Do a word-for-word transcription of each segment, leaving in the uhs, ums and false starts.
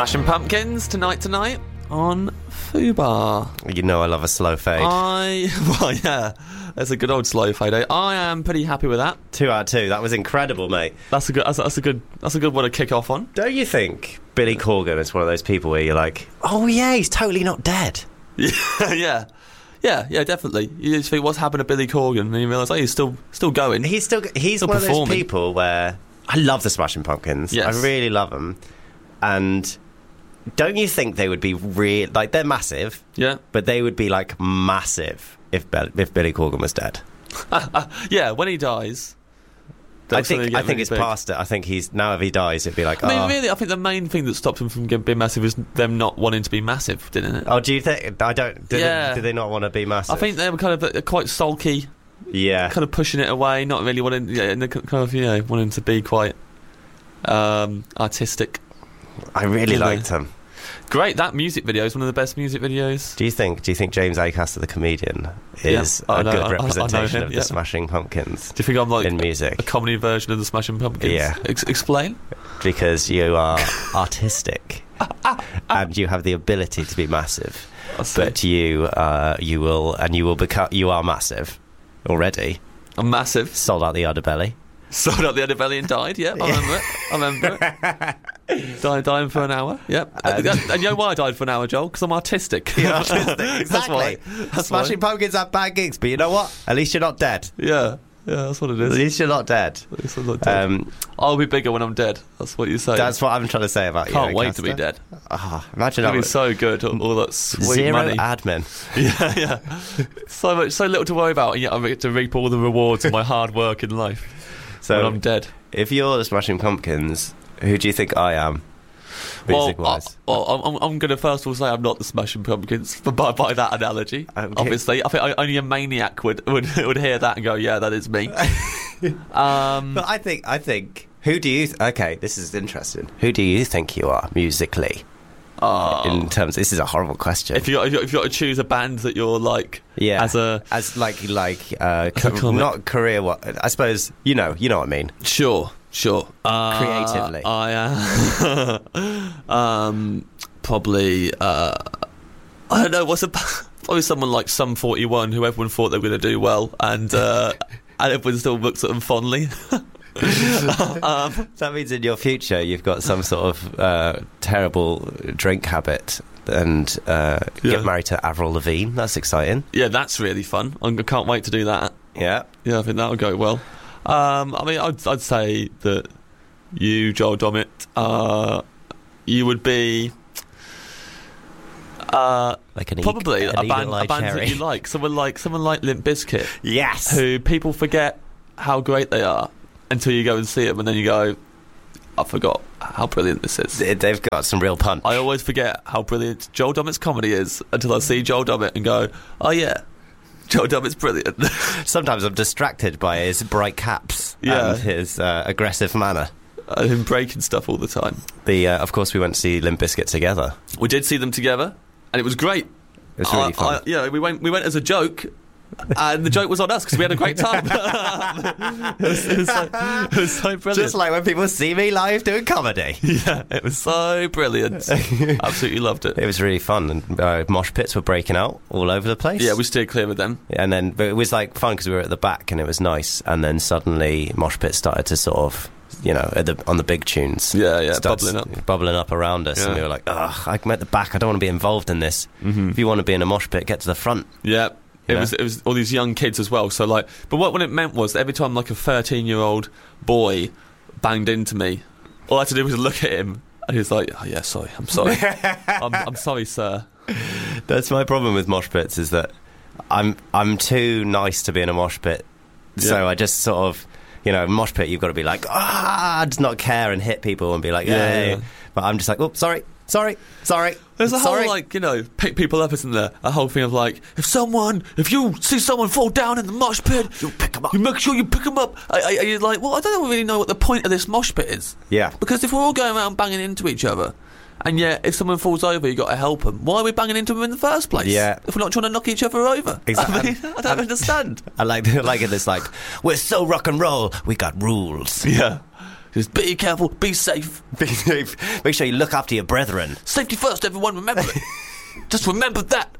Smashing Pumpkins tonight, tonight on Fubar. You know I love a slow fade. I, well, yeah, that's a good old slow fade. Eh? I am pretty happy with that. Two out of two. That was incredible, mate. That's a good. That's, that's a good. That's a good one to kick off on. Don't you think Billy Corgan is one of those people where you're like, oh yeah, he's totally not dead? Yeah, yeah, yeah, yeah, definitely. You just think, what's happened to Billy Corgan? And you realise, oh, he's still, still going. He's still. He's Still one of performing. those people where I love the Smashing Pumpkins. Yes. I really love them. And don't you think they would be real? Like, they're massive. Yeah, But they would be like massive if Be- if Billy Corgan was dead. yeah. When he dies, I that's when they think get I think really it's big. past it. I think he's now if he dies, it'd be like, I mean, oh, really, I think the main thing that stopped him from getting, being massive is them not wanting to be massive, didn't it? oh, do you think? I don't. Do, Yeah. they, do they not want to be massive? I think they were kind of uh, quite sulky, yeah. kind of pushing it away, not really wanting, yeah, and they're kind of, you know, wanting to be quite um, artistic. I really Did they? liked him. Great, that music video is one of the best music videos. Do you think? Do you think James Acaster, the comedian, is Yeah, I a know- good I- I know representation him, of yeah. the Smashing Pumpkins Do you think I'm like in music? a comedy version of the Smashing Pumpkins? Yeah. Ex- explain. Because you are artistic and you have the ability to be massive, I see. but you, uh, you will, and you will become. You are massive already. I'm massive. Sold out the Udderbelly. Sold out the underbelly and died. Yeah, I remember it. I remember it. Died, dying for an hour. Yep. And- And, and you know why I died for an hour, Joel? Because I'm artistic. You're artistic. That's Exactly. why. That's Smashing why. Pumpkins have bad gigs, but you know what? At least you're not dead. Yeah. Yeah, that's what it At is. least you're not dead. At least I'm not dead. Um, I'll be bigger when I'm dead. That's what you say. that's what I'm trying to say about you. Can't wait to be Acaster. dead. Ah, imagine It'll that. be so good. All, all that sweet Zero money. admin. Yeah, yeah. So much, so little to worry about, and yet I get to reap all the rewards of my hard work in life So when I'm dead. if you're the Smashing Pumpkins, who do you think I am? Well, Music-wise. I, well, I'm, I'm going to first of all say I'm not the Smashing Pumpkins by, by that analogy. Okay. Obviously, I think I, only a maniac would, would would hear that and go, "Yeah, that is me." um, But I think, I think, who do you? Th- okay, this is interesting. Who do you think you are musically? oh, In terms, this is a horrible question. if you got, if you got if you got to choose a band that you're like, yeah, as a as like like uh, As a ca- comic. not career. What I suppose you know, you know what I mean. sure, sure, uh, Creatively. I am um, probably uh, I don't know what's a probably someone like Sum forty-one, who everyone thought they were going to do well, and uh, and everyone still looks at them fondly. um, That means in your future you've got some sort of uh, terrible drink habit and uh, Yeah. get married to Avril Lavigne. That's exciting. yeah, that's really fun. I can't wait to do that. Yeah. Yeah, I think that'll go well. Um, I mean, I'd, I'd say that you, Joel Dommett, uh, you would be uh, Like an probably e- a an band, eagle-eyed a band that cherry. you like. Someone like someone like Limp Bizkit, Yes. who people forget how great they are until you go and see them, and then you go, I forgot how brilliant this is. They- They've got some real punch. I always forget how brilliant Joel Dommett's comedy is until I see Joel Dommett and go, oh yeah, Joel Dommett's brilliant. Sometimes I'm distracted by his bright caps Yeah. and his uh, aggressive manner. And him breaking stuff all the time. The uh, of course we went to see Limp Bizkit together. We did see them together, and it was great. It was really I- fun. I- yeah, we went. We went as a joke, and the joke was on us because we had a great time. it, was, it, was so, it was so brilliant. Just like when people see me live doing comedy. yeah, it was so brilliant. Absolutely loved it. It was really fun, and uh, mosh pits were breaking out all over the place. Yeah, we steered clear of them. and then but it was like fun because we were at the back and it was nice, and then suddenly mosh pits started to sort of, you know, at the, on the big tunes. Yeah, yeah, starts bubbling up. bubbling up around us, and Yeah. we were like, ugh, I'm at the back. I don't want to be involved in this. Mm-hmm. If you want to be in a mosh pit, get to the front. Yeah. It Yeah. was it was all these young kids as well. So like, but what what it meant was that every time like a thirteen year old boy banged into me, all I had to do was look at him, and he was like, "Oh yeah, sorry, I'm sorry, I'm, I'm sorry, sir." That's my problem with mosh pits, is that I'm I'm too nice to be in a mosh pit. So Yeah. I just sort of, you know, mosh pit, you've got to be like, ah, just not care and hit people and be like, Yeah, yeah. yeah. But I'm just like, oh, sorry, sorry, sorry. There's a sorry. whole like, you know, pick people up, isn't there? A whole thing of like, if someone, if you see someone fall down in the mosh pit, You pick them up. you make sure you pick them up. I, I, you're like, well, I don't really know what the point of this mosh pit is, Yeah. because if we're all going around banging into each other, and yet if someone falls over, you got to help them. Why are we banging into them in the first place? Yeah. If we're not trying to knock each other over. Exactly. I mean, I don't understand. I like, I like it. It's like, we're so rock and roll, we got rules. Yeah. Just be careful, be safe. Be safe. Make sure you look after your brethren. Safety first, everyone, remember it. Just remember that.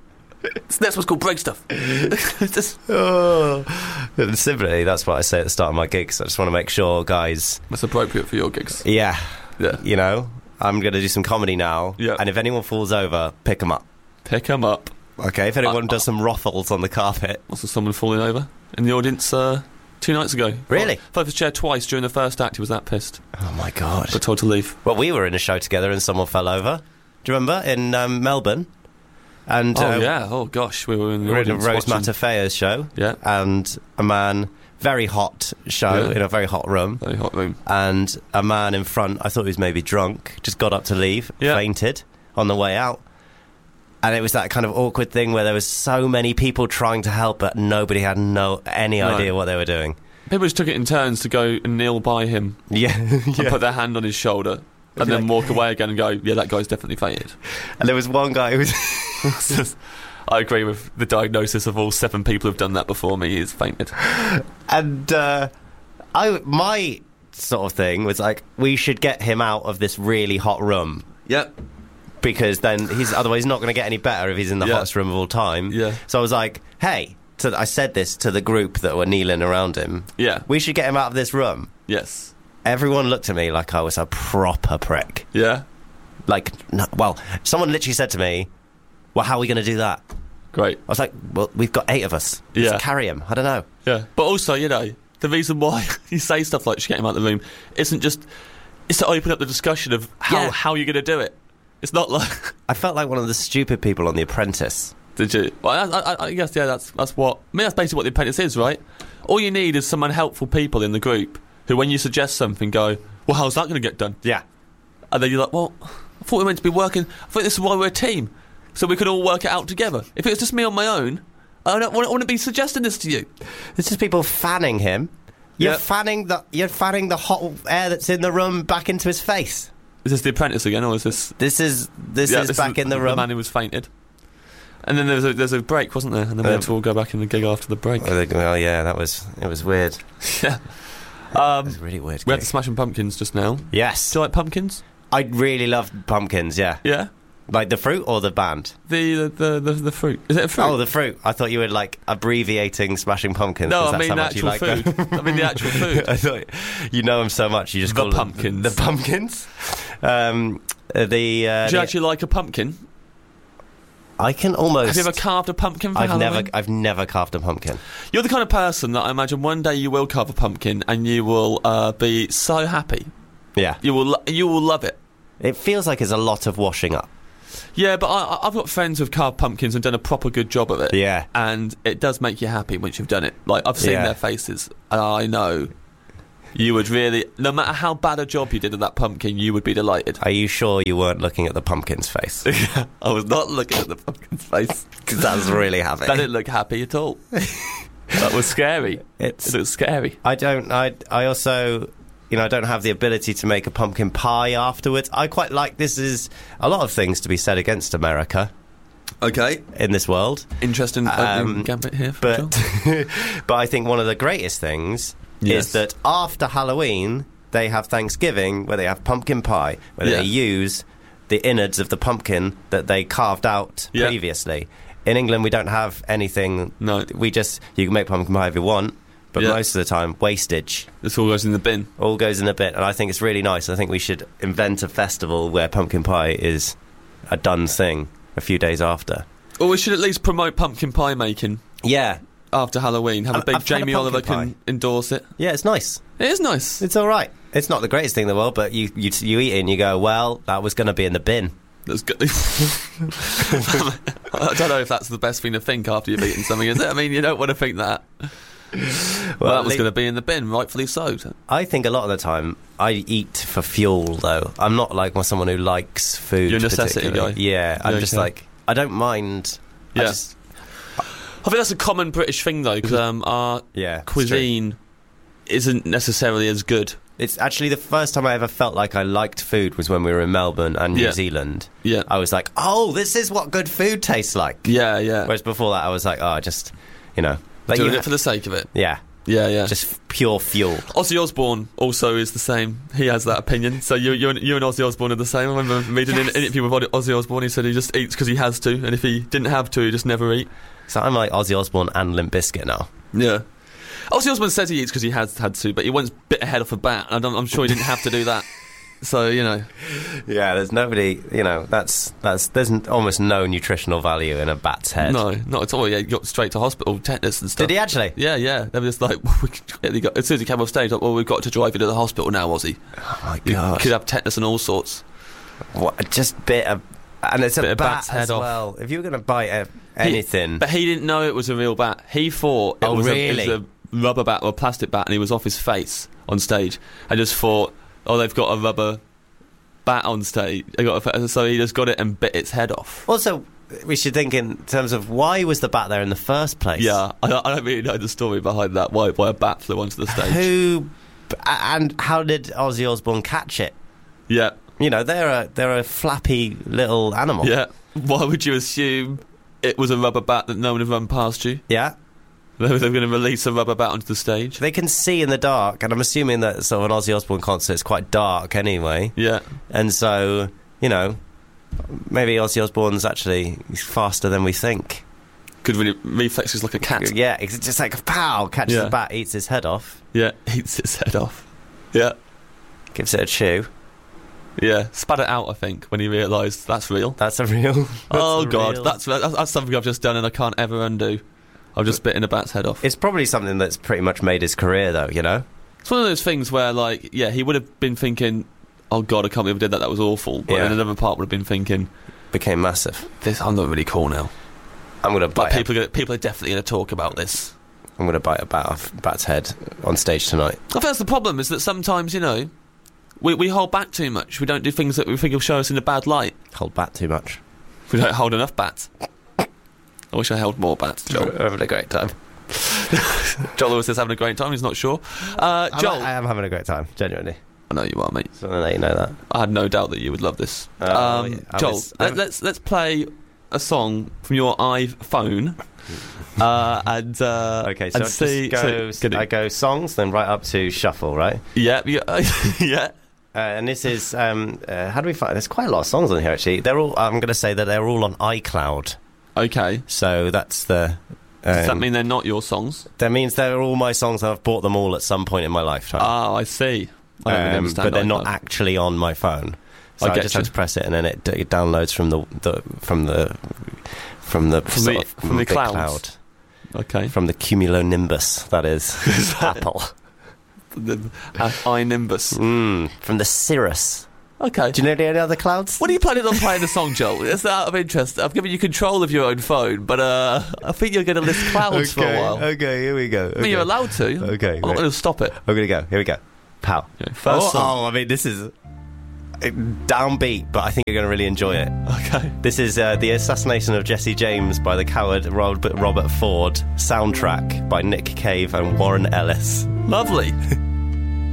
That's what's called break stuff. Just... Oh. And similarly, that's what I say at the start of my gigs. I just want to make sure, guys... That's appropriate for your gigs. Yeah. Yeah. You know, I'm going to do some comedy now. Yeah. And if anyone falls over, pick them up. Pick them up. Okay, if anyone Uh, does some ruffles on the carpet. Was there someone falling over in the audience uh, two nights ago? Really? Fell off his chair twice during the first act. He was that pissed. Oh, my God. Got told to leave. Well, we were in a show together and someone fell over. Do you remember? In um, Melbourne. And, oh, uh, yeah. Oh, gosh. We were in the we were in a audience Rose watching. Matafea's show. Yeah. And a man, very hot show, Yeah. in a very hot room. Very hot room. And a man in front, I thought he was maybe drunk, just got up to leave, Yeah. fainted on the way out. And it was that kind of awkward thing where there was so many people trying to help, but nobody had no any No. idea what they were doing. People just took it in turns to go and kneel by him Yeah, and yeah. put their hand on his shoulder and then Like- walk away again and go, yeah, that guy's definitely fainted. And there was one guy who was... I agree with the diagnosis of all seven people who've done that before me. He's fainted. And uh, I, my sort of thing was like, we should get him out of this really hot room. Yep. Because then he's otherwise he's not going to get any better if he's in the Yeah. hottest room of all time. Yeah. So I was like, hey, so I said this to the group that were kneeling around him. Yeah. We should get him out of this room. Yes. Everyone looked at me like I was a proper prick. Yeah. Like, no, well, someone literally said to me, well, how are we going to do that? Great. I was like, well, we've got eight of us. Let's Yeah. carry him. I don't know. Yeah. But also, you know, the reason why you say stuff like, just get him out of the room, isn't just... It's to open up the discussion of how, Yeah. how you're going to do it. It's not like... I felt like one of the stupid people on The Apprentice. Did you? Well, I, I, I guess, yeah, that's that's what... I mean, that's basically what The Apprentice is, right? All you need is some unhelpful people in the group who, when you suggest something, go, well, how's that going to get done? Yeah. And then you're like, well, I thought we were meant to be working... I thought this is why we're a team, so we could all work it out together. If it was just me on my own, I don't want, I wouldn't be suggesting this to you. There's just people fanning him. You're Yeah. fanning the you're fanning the hot air that's in the room back into his face. Is this The Apprentice again, or is this... This is this Yeah, is this back in the The room. man who was fainted. And then there's a, there's a break, wasn't there? And then we had to all go back in the gig after the break. Well, yeah, that was it was weird. Yeah. It Um, was really weird. we had gig. the Smashing Pumpkins just now. Yes, Do you like pumpkins? I really loved pumpkins. Yeah, Yeah. like the fruit or the band. The the, the, the, the fruit. Is it a fruit? Oh, the fruit. I thought you were like abbreviating Smashing Pumpkins. no, 'cause I that's mean how the much you actual like food. them. I mean the actual food. I thought you know them so much. You just The call them pumpkins. The pumpkins. Um, uh, the. Uh, Do you the- actually like a pumpkin? I can almost. Have you ever carved a pumpkin for I've Halloween? never. I've never carved a pumpkin. You're the kind of person that I imagine one day you will carve a pumpkin and you will uh, be so happy. Yeah, You will lo- you will love it. it feels like it's a lot of washing up. Yeah, but I, I- I've got friends who've carved pumpkins and done a proper good job of it. Yeah. And it does make you happy once you've done it. Like, I've seen Yeah. their faces. And I know you would really... No matter how bad a job you did of that pumpkin, you would be delighted. Are you sure you weren't looking at the pumpkin's face? I was not looking at the pumpkin's face. Because that was really happy. That didn't look happy at all. That was scary. It's. It looked scary. I don't. I. I also. You know, I don't have the ability to make a pumpkin pie afterwards. I quite like. This is a lot of things to be said against America Okay. in this world, Interesting Um, opening gambit here. For but John. but I think one of the greatest things Yes. is that after Halloween they have Thanksgiving where they have pumpkin pie where Yeah. they use the innards of the pumpkin that they carved out Yeah. previously. In England, we don't have anything. No. We just you can make pumpkin pie if you want, but Yeah. most of the time wastage. This all goes in the bin. All goes in a bit, and I think it's really nice. I think we should invent a festival where pumpkin pie is a done thing a few days after. Or we should at least promote pumpkin pie making Yeah, after Halloween. Have a I've- big I've had a Jamie pumpkin Oliver can pie. endorse it. yeah, it's nice. It is nice. It's all right. It's not the greatest thing in the world, but you you, you eat it and you go, well, that was going to be in the bin. That's good. I don't know if that's the best thing to think after you've eaten something, is it? I mean, you don't want to think that. Well, that was le- going to be in the bin, rightfully so. I think a lot of the time I eat for fuel, though. I'm not like someone who likes food. You're a necessity particularly. guy. Yeah, I'm Yeah, just okay. like I don't mind. I Yeah. just, I think that's a common British thing, though, because um, our yeah. it's true. cuisine isn't necessarily as good. It's actually the first time I ever felt like I liked food was when we were in Melbourne and New Yeah. Zealand. Yeah. I was like, oh, this is what good food tastes like. Yeah, yeah. Whereas before that, I was like, oh, just, you know. Like Doing you it for the sake of it. yeah. Yeah, yeah. Just pure fuel. Ozzy Osbourne also is the same. He has that opinion. So you, you, and, you and Ozzy Osbourne are the same. I remember reading yes. an interview with Ozzy Osbourne. He said he just eats because he has to, and if he didn't have to, he just never eat. So I'm like Ozzy Osbourne and Limp Bizkit now. Yeah. Ozzy Osbourne says he eats because he has had to, but he once bit a head off a bat. And I'm, I'm sure he didn't have to do that. So, you know. Yeah, there's nobody, you know, that's, that's there's n- almost no nutritional value in a bat's head. No, not at all. Yeah, he got straight to hospital, tetanus and stuff. Did he actually? Yeah, yeah. They were just like, he got, as soon as he came off stage, like, well, we've got to drive you to the hospital now, Ozzy. Oh, my You God. could have tetanus and all sorts. What, just bit of... And it's Bit a of bat bat's head as off. well. If you were going to bite a, anything... He, but he didn't know it was a real bat. He thought it, Oh, was, really? a, it was a rubber bat or a plastic bat, and he was off his face on stage. I just thought, oh, they've got a rubber bat on stage. They got a, so he just got it and bit its head off. Also, we should think in terms of why was the bat there in the first place? Yeah, I, I don't really know the story behind that. Why, why a bat flew onto the stage? Who... And how did Ozzy Osbourne catch it? Yeah, You know, they're a, they're a flappy little animal. yeah. Why would you assume it was a rubber bat that no one had run past you? Yeah. They were going to release a rubber bat onto the stage. They can see in the dark, and I'm assuming that sort of an Ozzy Osbourne concert is quite dark anyway. Yeah. And so, you know, maybe Ozzy Osbourne's actually he's faster than we think. Good re- reflexes like a cat. Yeah, it's just like, pow, catches Yeah. the bat, eats his head off, Yeah, eats its head off. Yeah. gives it a chew. Yeah, spat it out, I think, when he realised that's real. That's a real... that's Oh, a God, real- that's, that's that's something I've just done and I can't ever undo. I've just bitten a bat's head off. It's probably something that's pretty much made his career, though, you know? It's one of those things where, like, yeah, he would have been thinking, oh, God, I can't believe I did that, that was awful. But Yeah. then another part would have been thinking, Became massive. this, I'm not really cool now. I'm going to But bite people are, gonna, people are definitely going to talk about this. I'm going to bite a bat off bat's head on stage tonight. I think that's the problem, is that sometimes, you know, we, we hold back too much. We don't do things that we think will show us in a bad light. Hold bat too much. We don't hold enough bats. I wish I held more bats, Joel. We're having a great time. Joel always says having a great time. He's not sure. Uh, I'm- Joel, I am having a great time, genuinely. I know you are, mate. So I'll let you know that. I had no doubt that you would love this. Oh, um, yeah. I Joel, was- let, I'm- let's let's play a song from your iPhone, uh, and uh, Okay, so and just see. go, so- I go songs, then right up to shuffle, right? yeah, yeah, yeah. Uh, and this is, um, uh, how do we find, there's quite a lot of songs on here, actually. They're all, I'm going to say that they're all on iCloud. Okay. So that's the... Um, Does that mean they're not your songs? that means they're all my songs. I've bought them all at some point in my lifetime. Oh, I see. I don't really Um, understand but they're iCloud. not actually on my phone. So I I, get just you. have to press it, and then it, it downloads from the, the from the from the From sort the- of from the big clouds. cloud, Okay. from the cumulonimbus. That is Apple. The uh, iNimbus. Mm, from the Cirrus. Okay. Do you know any other clouds? What are you planning on playing the song, Joel? It's out of interest. I've given you control of your own phone, but uh, I think you're going to list clouds for a while. Okay, here we go. Okay. I mean, you're allowed to. Okay, I'm not right. going to stop it. I'm gonna go. Here we go. Pow. Okay, first oh, song. oh, I mean, this is uh, downbeat, but I think you're going to really enjoy it. Okay. This is uh, The Assassination of Jesse James by the coward Robert, Robert Ford, soundtrack by Nick Cave and Warren Ellis. Lovely.